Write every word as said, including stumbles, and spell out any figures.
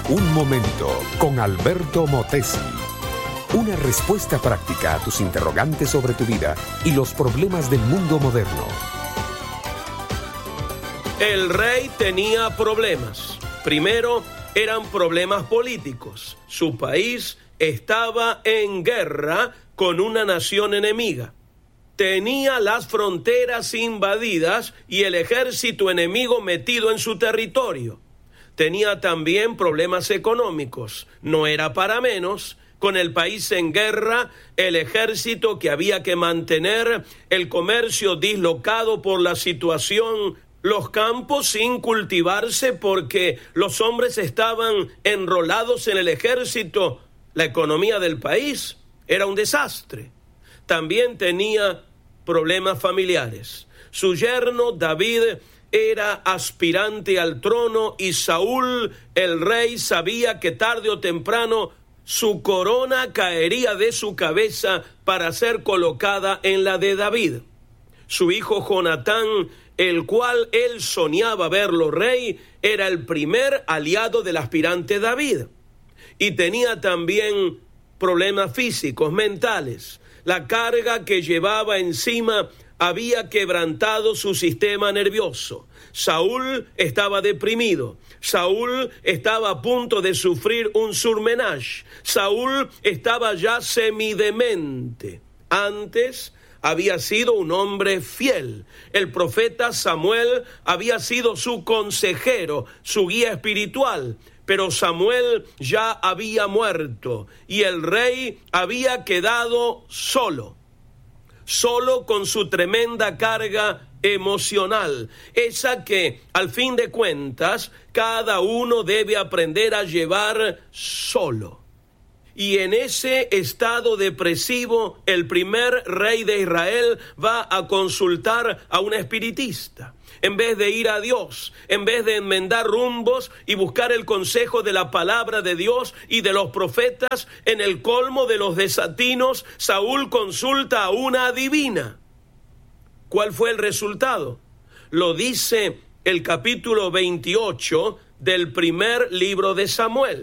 Un momento con Alberto Motesi. Una respuesta práctica a tus interrogantes sobre tu vida y los problemas del mundo moderno. El rey tenía problemas. Primero, eran problemas políticos. Su país estaba en guerra con una nación enemiga. Tenía las fronteras invadidas y el ejército enemigo metido en su territorio. Tenía también problemas económicos. No era para menos. Con el país en guerra, el ejército que había que mantener, el comercio dislocado por la situación, los campos sin cultivarse porque los hombres estaban enrolados en el ejército. La economía del país era un desastre. También tenía problemas familiares. Su yerno David era aspirante al trono y Saúl, el rey, sabía que tarde o temprano su corona caería de su cabeza para ser colocada en la de David. Su hijo Jonatán, el cual él soñaba verlo rey, era el primer aliado del aspirante David. Y tenía también problemas físicos, mentales. La carga que llevaba encima había quebrantado su sistema nervioso. Saúl estaba deprimido. Saúl estaba a punto de sufrir un surmenage. Saúl estaba ya semidemente. Antes había sido un hombre fiel. El profeta Samuel había sido su consejero, su guía espiritual. Pero Samuel ya había muerto y el rey había quedado solo. Solo con su tremenda carga emocional, esa que, al fin de cuentas, cada uno debe aprender a llevar solo. Y en ese estado depresivo, el primer rey de Israel va a consultar a un espiritista. En vez de ir a Dios, en vez de enmendar rumbos y buscar el consejo de la palabra de Dios y de los profetas, en el colmo de los desatinos, Saúl consulta a una adivina. ¿Cuál fue el resultado? Lo dice el capítulo veintiocho del primer libro de Samuel.